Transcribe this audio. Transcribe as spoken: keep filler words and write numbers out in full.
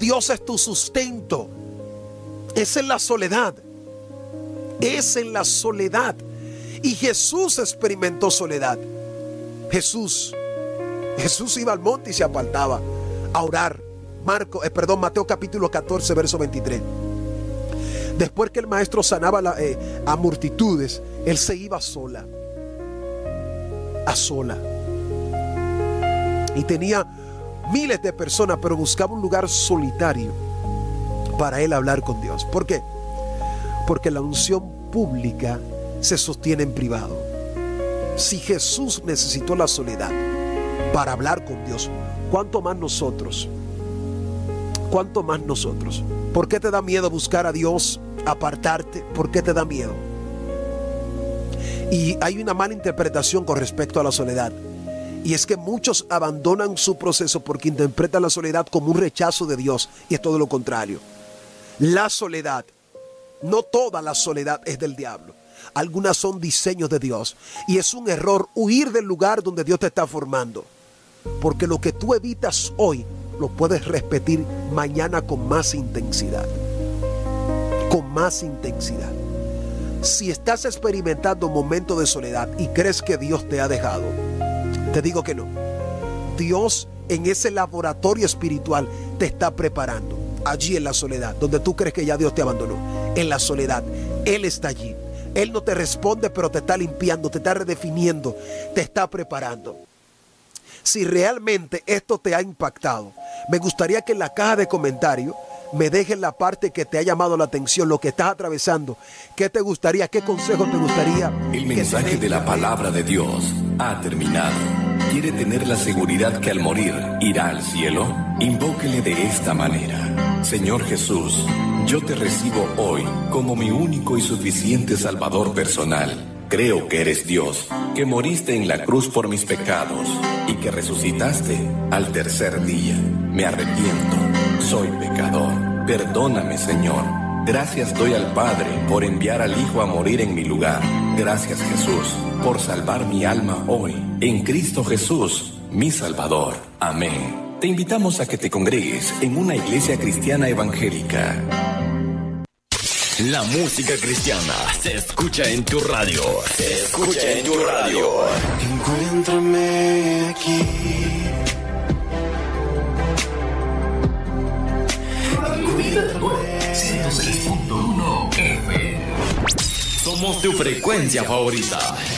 Dios es tu sustento. Es en la soledad. Es en la soledad. Y Jesús experimentó soledad. Jesús, Jesús iba al monte y se apartaba a orar. Marco, eh, perdón, Mateo capítulo catorce, verso veintitrés. Después que el maestro sanaba la, eh, a multitudes, él se iba sola. A sola. Y tenía miles de personas, pero buscaba un lugar solitario para él hablar con Dios. ¿Por qué? Porque la unción pública se sostiene en privado. Si Jesús necesitó la soledad para hablar con Dios, ¿cuánto más nosotros? ¿Cuánto más nosotros? ¿Por qué te da miedo buscar a Dios, apartarte? ¿Por qué te da miedo? Y hay una mala interpretación con respecto a la soledad. Y es que muchos abandonan su proceso porque interpretan la soledad como un rechazo de Dios. Y es todo lo contrario. La soledad, no toda la soledad es del diablo. Algunas son diseños de Dios. Y es un error huir del lugar donde Dios te está formando. Porque lo que tú evitas hoy, lo puedes repetir mañana con más intensidad. Con más intensidad. Si estás experimentando un momento de soledad y crees que Dios te ha dejado, te digo que no. Dios en ese laboratorio espiritual te está preparando. Allí en la soledad, donde tú crees que ya Dios te abandonó. En la soledad, Él está allí. Él no te responde, pero te está limpiando, te está redefiniendo, te está preparando. Si realmente esto te ha impactado, me gustaría que en la caja de comentarios me dejes la parte que te ha llamado la atención, lo que estás atravesando. ¿Qué te gustaría? ¿Qué consejo te gustaría? El mensaje de la palabra de Dios ha terminado. ¿Quiere tener la seguridad que al morir irá al cielo? Invóquele de esta manera. Señor Jesús, yo te recibo hoy como mi único y suficiente Salvador personal. Creo que eres Dios, que moriste en la cruz por mis pecados y que resucitaste al tercer día. Me arrepiento, soy pecador. Perdóname, Señor. Gracias doy al Padre por enviar al Hijo a morir en mi lugar. Gracias, Jesús, por salvar mi alma hoy. En Cristo Jesús, mi Salvador. Amén. Te invitamos a que te congregues en una iglesia cristiana evangélica. La música cristiana se escucha en tu radio. Se escucha en tu radio. Encuéntrame aquí. ciento seis punto uno F M. Somos tu frecuencia favorita.